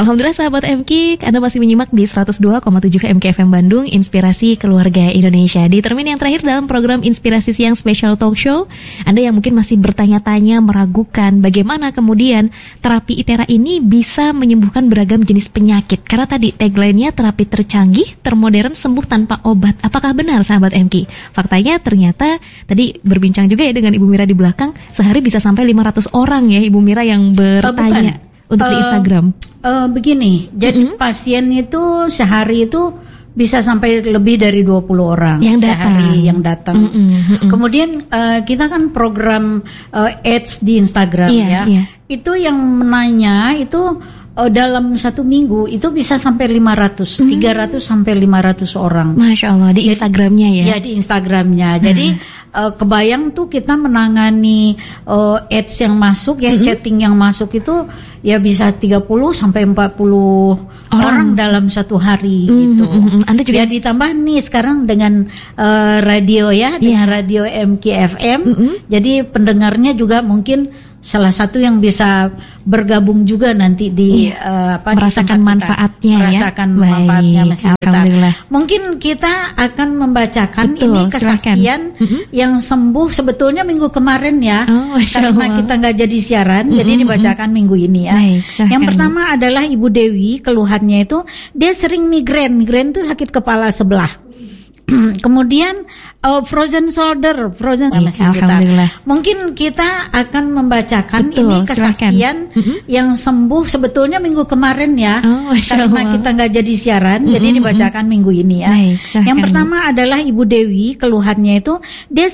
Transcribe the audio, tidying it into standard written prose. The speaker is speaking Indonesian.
Alhamdulillah sahabat MK, Anda masih menyimak di 102,7 MKFM Bandung, Inspirasi Keluarga Indonesia. Di termin yang terakhir dalam program Inspirasi Siang Special Talk Show, Anda yang mungkin masih bertanya-tanya, meragukan bagaimana kemudian terapi ITERA ini bisa menyembuhkan beragam jenis penyakit. Karena tadi tagline-nya terapi tercanggih, termodern, sembuh tanpa obat. Apakah benar sahabat MK? Faktanya ternyata tadi berbincang juga ya dengan Ibu Mira di belakang, sehari bisa sampai 500 orang ya Ibu Mira yang bertanya untuk di Instagram. Begini, jadi pasien itu sehari itu bisa sampai lebih dari 20 orang sehari yang datang. Kemudian kita kan program ads di Instagram itu yang menanya itu dalam satu minggu itu bisa sampai 500, 300 sampai 500 orang. Masya Allah, di Instagramnya ya? Ya, di Instagramnya. Jadi kebayang tuh kita menangani ads yang masuk ya, chatting yang masuk itu ya bisa 30 sampai 40 orang dalam satu hari gitu. Anda juga ya ditambah nih sekarang dengan radio ya, dengan radio MKFM. Jadi pendengarnya juga mungkin salah satu yang bisa bergabung juga nanti di merasakan manfaatnya manfaatnya masih kita. Mungkin kita akan membacakan ini kesaksian yang sembuh sebetulnya minggu kemarin ya, karena kita nggak jadi siaran, jadi dibacakan minggu ini ya. Yang pertama adalah Ibu Dewi, keluhannya itu dia sering migrain itu sakit kepala sebelah. Kemudian frozen shoulder, mungkin kita akan membacakan ini kesaksian yang sembuh sebetulnya minggu kemarin ya, karena kita nggak jadi siaran, jadi dibacakan minggu ini ya. Yang pertama adalah Ibu Dewi, keluhannya itu dia